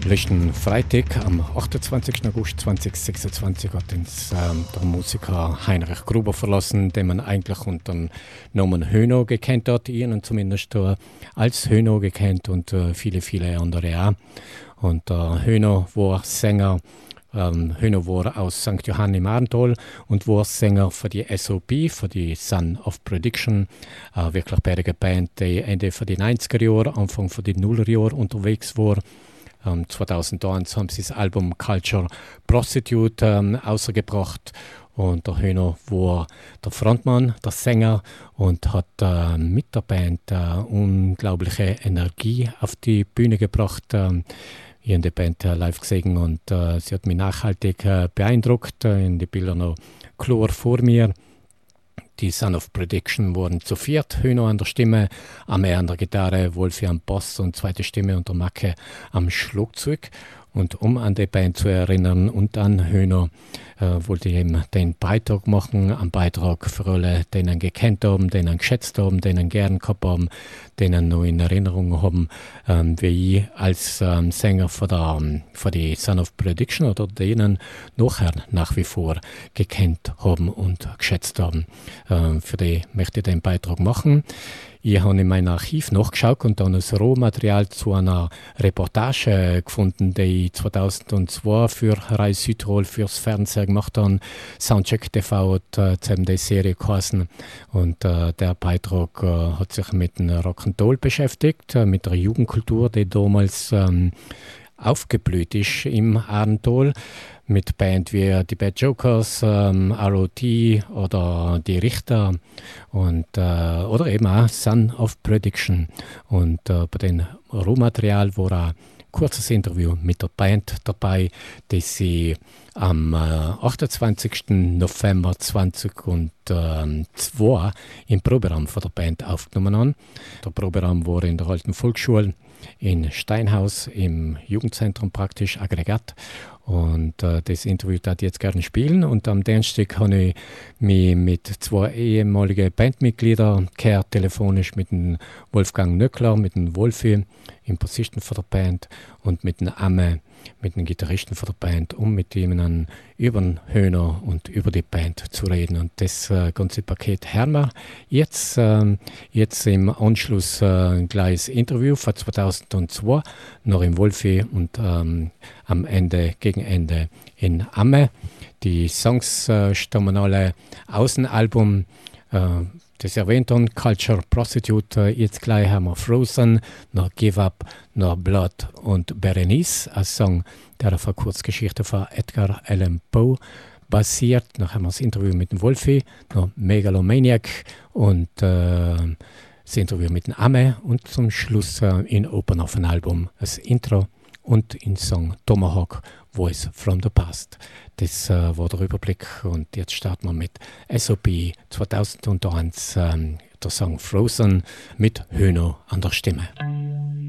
Letzten Freitag, am 28. August 2026, hat uns der Musiker Heinrich Gruber verlassen, den man eigentlich unter dem Namen Höno gekannt hat. Ich ihn zumindest als Höno gekannt und viele, viele andere auch. Und Höno war Sänger. Höno war aus St. Johann im Ahrtal und war Sänger für die SOP, für die Son of Prediction. Wirklich bei der Band, die Ende von den 90er Jahren, Anfang von den Nuller Jahren unterwegs war. 2001 haben sie das Album Culture Prostitute ausgebracht. Und der Höno war der Frontmann, der Sänger und hat mit der Band unglaubliche Energie auf die Bühne gebracht. Ich habe die Band live gesehen und sie hat mich nachhaltig beeindruckt. In die Bilder noch klar vor mir. Die Son of Prediction waren zu viert, Höno an der Stimme, Ame an der Gitarre, Wolfi am Bass und zweite Stimme und der Macke am Schlagzeug. Und um an die Band zu erinnern und an Höno, wollte ich eben den Beitrag machen, einen Beitrag für alle, den ihn gekannt haben, den ihn geschätzt haben, den ihn gern gehabt haben, den ihn noch in Erinnerung haben, wie ich als Sänger für die Son of Prediction oder denen nachher nach wie vor gekannt haben und geschätzt haben. Für die möchte ich den Beitrag machen. Ich habe in meinem Archiv nachgeschaut und dann das Rohmaterial zu einer Reportage gefunden, die ich 2002 für Reis Südtirol fürs Fernsehen gemacht habe. Soundcheck TV hat die Serie geheißen. Und der Beitrag hat sich mit dem Rock'n'Roll beschäftigt, mit der Jugendkultur, die damals aufgeblüht ist im Ahrtal. Mit Band wie die Bad Jokers, ROT oder die Richter und, oder eben auch Son of Prediction. Und bei dem Rohmaterial war ein kurzes Interview mit der Band dabei, das sie am 28. November 2002 im Proberaum von der Band aufgenommen haben. Der Proberaum war in der alten Volksschule in Steinhaus im Jugendzentrum praktisch Aggregat. Und das Interview darf ich jetzt gerne spielen. Und am Dienstag habe ich mich mit zwei ehemaligen Bandmitgliedern gehört, telefonisch mit dem Wolfgang Nöckler, mit dem Wolfi, im Bassisten von der Band, und mit dem Amme, mit dem Gitarristen von der Band, um mit ihnen über den Höno und über die Band zu reden. Und das ganze Paket hören wir jetzt im Anschluss gleich das Interview von 2002, noch im Wolfi und am Ende, gegen Ende in Amme. Die Songs stammen alle aus dem Album, das erwähnt haben, Culture Prostitute. Jetzt gleich haben wir Frozen, noch Give Up, noch Blood und Berenice, ein Song, der auf eine Kurzgeschichte von Edgar Allan Poe basiert. Noch haben wir das Interview mit dem Wolfi, noch Megalomaniac und das Interview mit dem Ame und zum Schluss in Open auf ein Album, das Intro und in Song Tomahawk, Voice from the Past. Das war der Überblick und jetzt starten wir mit SOP 2001, der Song Frozen mit Höno an der Stimme.